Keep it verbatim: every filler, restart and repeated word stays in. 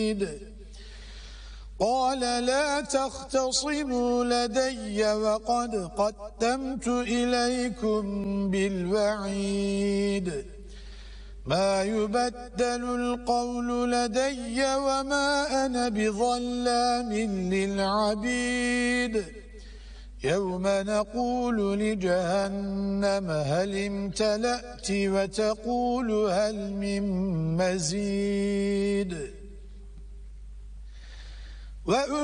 قال لا تختصموا لدي وقد قدمت إليكم بالوعيد ما يبدل القول لدي وما أنا بظلام للعبيد يوم نقول لجهنم هل امتلأت وتقول هل من مزيد